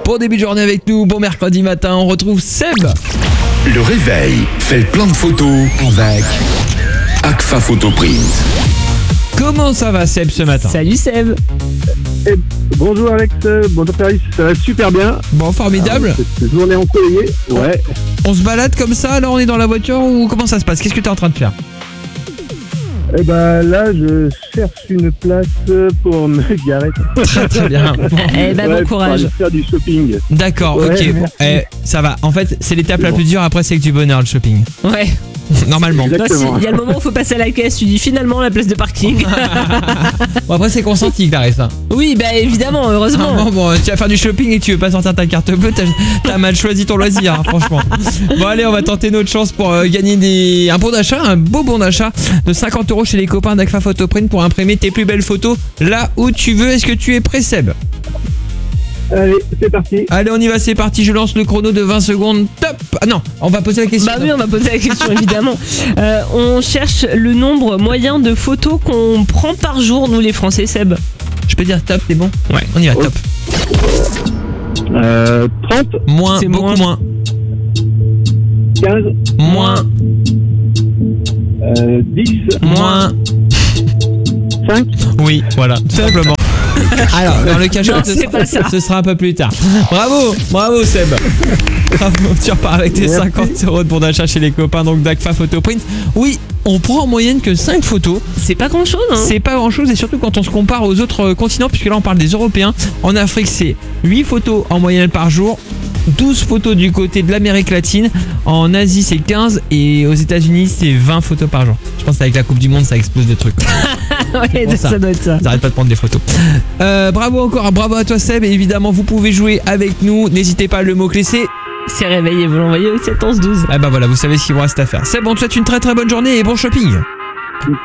Pour début de journée avec nous, bon mercredi matin, on retrouve Seb. Le réveil fait plein de photos avec Agfa Photo Print. Comment ça va Seb ce matin? Salut Seb. Bonjour Alex, bonjour Paris, ça va super bien. Bon, formidable. Cette journée ensoleillée, ouais. On se balade comme ça, là on est dans la voiture ou comment ça se passe? Qu'est-ce que tu es en train de faire? Et bah là, je cherche une place pour me garer. Très très bien. Eh ben Ouais, bon pour courage. aller faire du shopping. D'accord, Ouais, ok. Bon, merci. ça va. En fait, c'est l'étape la plus dure, après c'est que du bonheur le shopping. Ouais. Normalement. Non, Exactement. il y a le moment où il faut passer à la caisse, tu dis finalement la place de parking. Bon, après c'est consenti, Clarisse. Hein. Oui, bah évidemment, heureusement. Bon, tu vas faire du shopping et tu veux pas sortir ta carte bleue, t'as mal choisi ton loisir, hein, franchement. Bon, allez, on va tenter notre chance pour gagner un bon d'achat, un beau bon d'achat de 50 € chez les copains d'Agfa Photo Print pour imprimer tes plus belles photos là où tu veux. Est-ce que tu es prêt, Seb? Allez, c'est parti. Allez, on y va, c'est parti. Je lance le chrono de 20 secondes. Top. Ah non, on va poser la question. Bah oui, on va poser la question évidemment. On cherche le nombre moyen de photos qu'on prend par jour, nous les Français, Seb. Je peux dire top, c'est bon? Ouais. On y va, top. 30, Moins, C'est beaucoup moins. 15, Moins, 10, moins. 5. Oui, voilà, tout simplement. Alors, dans le cas Non, c'est pas ça. ce sera un peu plus tard. Bravo Seb. Bravo, tu repars avec tes 50 € de bon d'achat chez les copains donc d'Agfa Photo Print. Oui, on prend en moyenne que 5 photos. C'est pas grand chose, hein. C'est pas grand chose et surtout quand on se compare aux autres continents, puisque là on parle des Européens. En Afrique, c'est 8 photos en moyenne par jour. 12 photos du côté de l'Amérique latine. En Asie, c'est 15 et aux États-Unis, c'est 20 photos par jour. Je pense qu'avec la Coupe du Monde, ça explose de trucs. Ouais, Bon, ça doit être ça. Ils arrêtent pas de prendre des photos. Bravo encore, bravo à toi Seb. Et évidemment, vous pouvez jouer avec nous. N'hésitez pas, le mot-clé c'est... C'est réveillé, vous l'envoyez au 7 11 12. Ah bah voilà, vous savez ce qu'il vous reste à faire. Seb, on te souhaite une très très bonne journée et bon shopping.